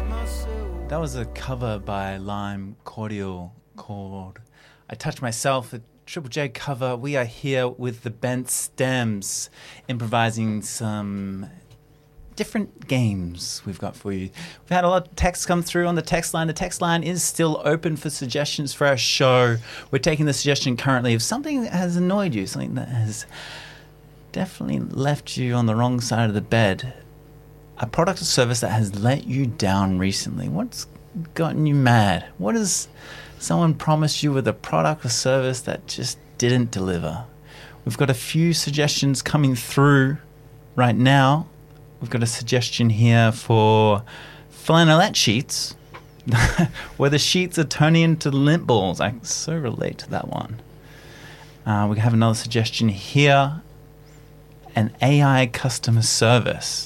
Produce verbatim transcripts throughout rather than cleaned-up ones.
That was a cover by Lime Cordial called I Touch Myself, a Triple J cover. We are here with the Bent Stems, improvising some different games we've got for you. We've had a lot of text come through on the text line. The text line is still open for suggestions for our show. We're taking the suggestion currently of something that has annoyed you, something that has definitely left you on the wrong side of the bed. A product or service that has let you down recently. What's gotten you mad? What has someone promised you with a product or service that just didn't deliver? We've got a few suggestions coming through right now. We've got a suggestion here for flannelette sheets, where the sheets are turning into lint balls. I so relate to that one. Uh, we have another suggestion here, an A I customer service.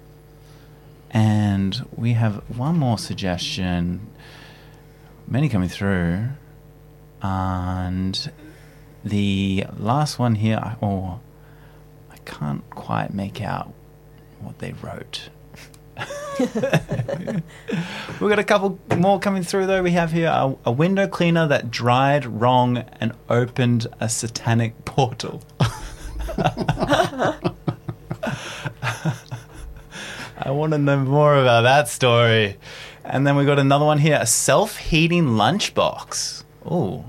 And we have one more suggestion, many coming through, and the last one here, oh, I can't quite make out what they wrote. We've got a couple more coming through though. We have here a, a window cleaner that dried wrong and opened a satanic portal. I want to know more about that story. And then we got another one here, a self-heating lunchbox. Oh.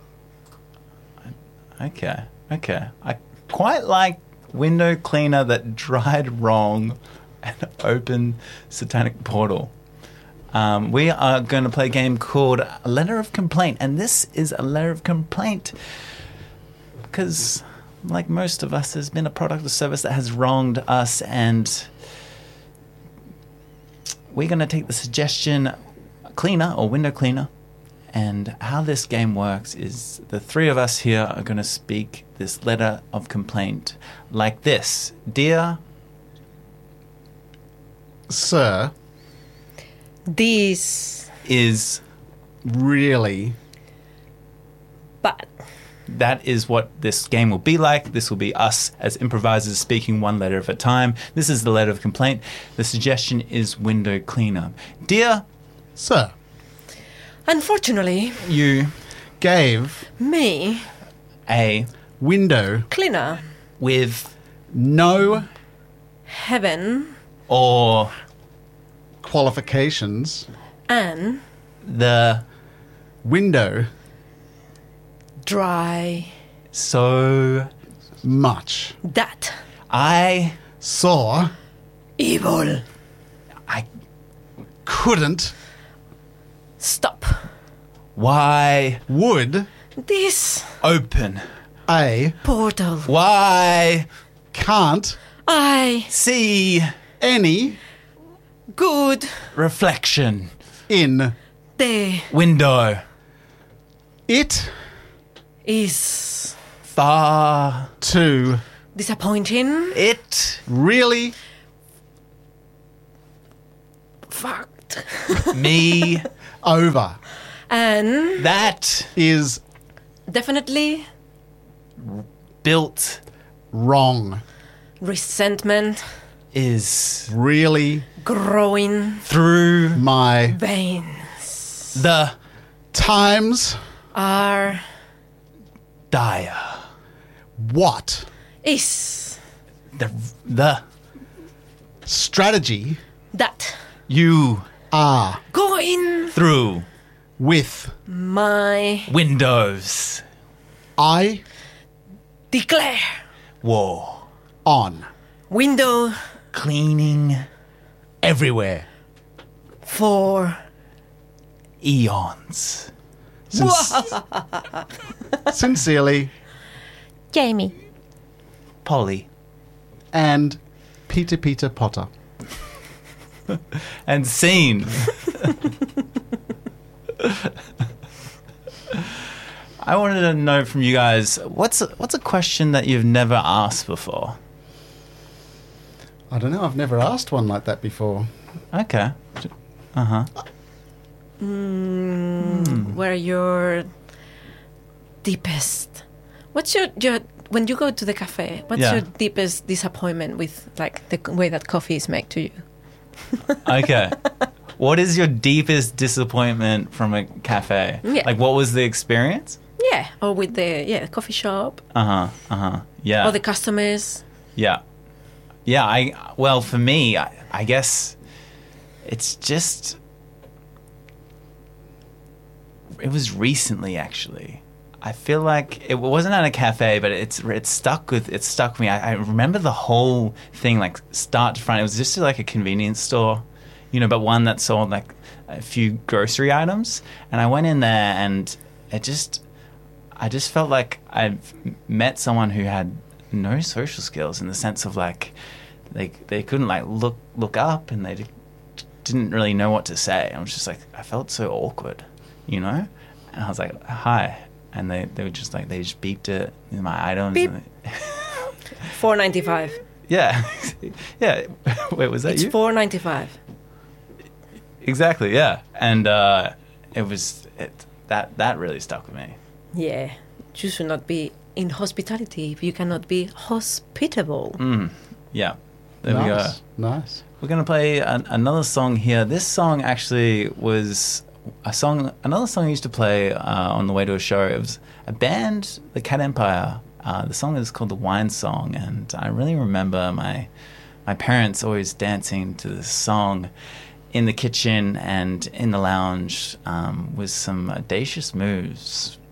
Okay, okay. I quite like window cleaner that dried wrong and opened satanic portal. Um, we are going to play a game called A Letter of Complaint. And this is a letter of complaint because, like most of us, there's been a product or service that has wronged us, and we're going to take the suggestion cleaner or window cleaner, and how this game works is the three of us here are going to speak this letter of complaint like this. Dear Sir, this is really bad. That is what this game will be like. This will be us as improvisers speaking one letter at a time. This is the letter of complaint. The suggestion is window cleaner. Dear Sir, Unfortunately, you gave me a window cleaner with no heaven or qualifications and the window dry so much that I saw evil I couldn't stop. why would This open a portal why can't I see any good reflection in day window it is far to disappointing. it really Fucked. me over And that is definitely built wrong, resentment is really growing through my veins the times are dire what is the the strategy that you are going through with my windows I declare war on window cleaning everywhere for eons. Sin- sincerely Jamie. Polly and Peter Peter Potter. and scene. I wanted to know from you guys, what's a, what's a question that you've never asked before? I don't know, I've never asked one like that before. Okay. Uh-huh. Mm, Where your deepest? What's your, your when you go to the cafe? What's Yeah. your deepest disappointment with like the way that coffee is made to you? Okay. what is your deepest disappointment from a cafe? Yeah. Like, what was the experience? Yeah, or with the yeah coffee shop, Uh huh. Uh huh. Yeah. or the customers. Yeah. Yeah, I well for me, I, I guess it's just it was recently actually. I feel like it wasn't at a cafe, but it's it stuck with it stuck with me. I, I remember the whole thing like start to front. It was just like a convenience store, you know, but one that sold like a few grocery items. And I went in there, and it just I just felt like I met someone who had no social skills in the sense of like they they couldn't like look look up, and they didn't really know what to say. I was just like I felt so awkward, you know. And I was like, hi. And they, they were just like, they just beeped it in my items. Beep. And they, Four ninety five. yeah. Yeah. Wait, was that It's you? four ninety five. Exactly, yeah. And uh, it was, it, that, that really stuck with me. Yeah, you should not be in hospitality if you cannot be hospitable. Mm, yeah. There we go. Nice. Nice. We're going to play an, another song here. This song actually was a song, another song I used to play uh, on the way to a show. It was a band, the Cat Empire. Uh, the song is called The Wine Song, and I really remember my my parents always dancing to this song in the kitchen and in the lounge um, with some audacious moves.